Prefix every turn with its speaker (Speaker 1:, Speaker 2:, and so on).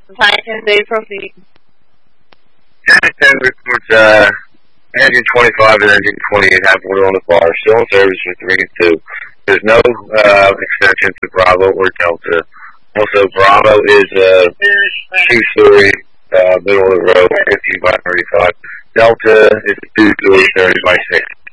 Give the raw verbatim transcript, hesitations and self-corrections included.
Speaker 1: Titan Day proceed.
Speaker 2: ten ten reports, uh, engine twenty-five and engine twenty-eight have water on the bar. Still in service with three and two. There's no, uh, extension to Bravo or Delta. Also, Bravo is, uh, two-story, uh, middle of the road, fifteen by thirty-five. Delta is two-story, thirty by six.